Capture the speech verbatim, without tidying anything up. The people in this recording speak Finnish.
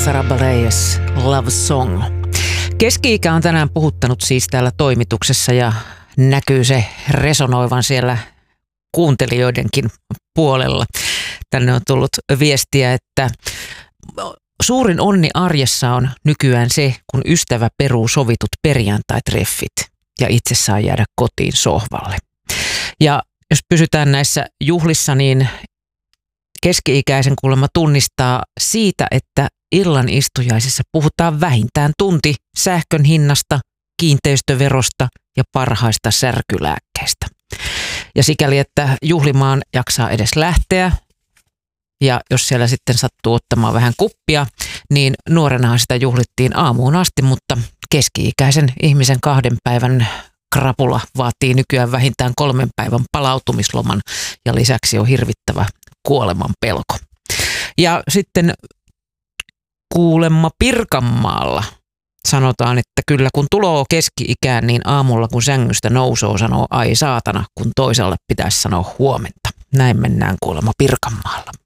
Sara Bareilles, Love Song. Keski-ikä on tänään puhuttanut siis täällä toimituksessa ja näkyy se resonoivan siellä kuuntelijoidenkin puolella. Tänne on tullut viestiä, että suurin onni arjessa on nykyään se, kun ystävä peruu sovitut perjantai-treffit ja itse saa jäädä kotiin sohvalle. Ja jos pysytään näissä juhlissa, niin keski-ikäisen kuulemma tunnistaa siitä, että illan istujaisissa puhutaan vähintään tunti sähkön hinnasta, kiinteistöverosta ja parhaista särkylääkkeistä. Ja sikäli, että juhlimaan jaksaa edes lähteä, ja jos siellä sitten sattuu ottamaan vähän kuppia, niin nuorenahan sitä juhlittiin aamuun asti, mutta keski-ikäisen ihmisen kahden päivän krapula vaatii nykyään vähintään kolmen päivän palautumisloman ja lisäksi on hirvittävä kuoleman pelko. Ja sitten kuulemma Pirkanmaalla sanotaan, että kyllä kun tuloo keski-ikään, niin aamulla kun sängystä nousoo, sanoo ai saatana, kun toiselle pitäisi sanoa huomenta. Näin mennään kuulemma Pirkanmaalla.